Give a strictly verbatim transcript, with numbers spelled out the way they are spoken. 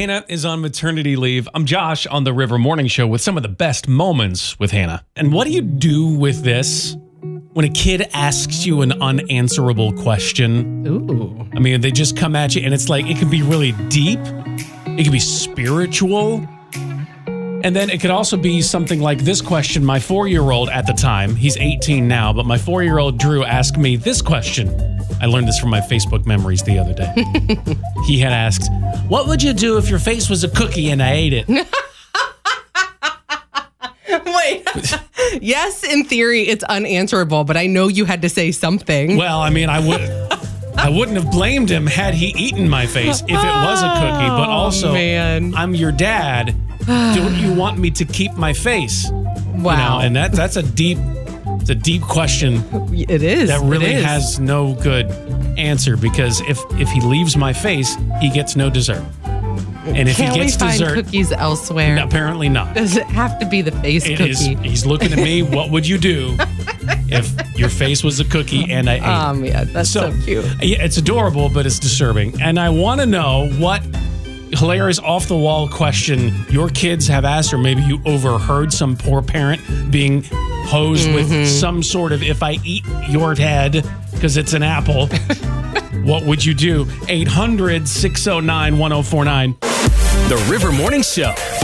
Hannah is on maternity leave. I'm Josh on the River Morning Show with some of the best moments with Hannah. And what do you do with this when a kid asks you an unanswerable question? Ooh. I mean, they just come at you and it's like, it can be really deep. It can be spiritual. And then it could also be something like this question. My four-year-old at the time, he's eighteen now, but my four-year-old Drew asked me this question. I learned this from my Facebook memories the other day. He had asked, what would you do if your face was a cookie and I ate it? Wait. Yes, in theory, it's unanswerable, but I know you had to say something. Well, I mean, I would I wouldn't have blamed him had he eaten my face if it was a cookie, but also, oh, man. I'm your dad. Don't you want me to keep my face? Wow. You know, and that that's a deep it's a deep question. It is. That really it is. has no good answer because if if he leaves my face, he gets no dessert. And if Can't he gets we find dessert, cookies elsewhere? apparently not. Does it have to be the face It cookie? is. He's looking at me. What would you do if your face was a cookie and I ate? Oh, man, that's so, cute. Yeah, it's adorable, but it's disturbing. And I want to know what hilarious off-the-wall question your kids have asked, or maybe you overheard some poor parent being posed Mm-hmm. with some sort of, if I eat your head because it's an apple, what would you do? eight hundred, six oh nine, one oh four nine. The River Morning Show.